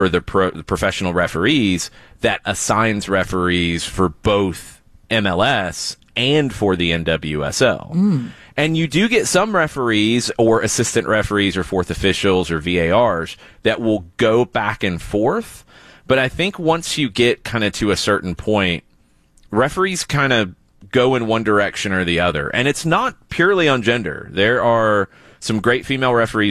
or the professional referees that assigns referees for both MLS and for the NWSL. And you do get some referees or assistant referees or fourth officials or VARs that will go back and forth. But I think once you get kind of to a certain point, referees kind of go in one direction or the other. And it's not purely on gender. There are some great female referees